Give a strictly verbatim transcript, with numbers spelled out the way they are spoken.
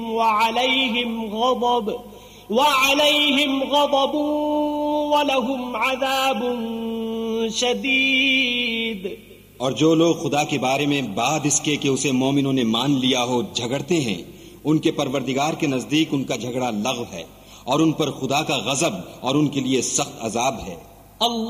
वअलैहिम गज़ब वअलैहिम गज़ब वलहुम अज़ाबुन शदीद। और जो लोग खुदा के बारे में बाद इसके कि उसे मोमिनों ने मान लिया हो झगड़ते हैं, उनके परवरदिगार के नजदीक उनका झगड़ा लग़व है और उन पर खुदा का गजब और उनके लिए सख्त अजाब है।